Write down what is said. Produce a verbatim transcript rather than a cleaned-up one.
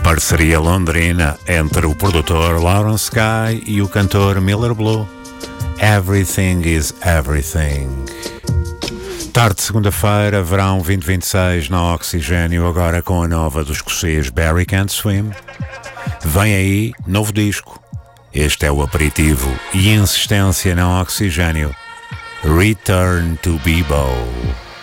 Parceria londrina entre o produtor Lawrence Sky e o cantor Miller Blue. Everything is Everything. Tarde de segunda-feira, verão vinte vinte e seis na Oxigênio, agora com a nova do escocês Barry Can't Swim. Vem aí, novo disco. Este é o aperitivo e insistência na Oxigênio. Return to Bebo.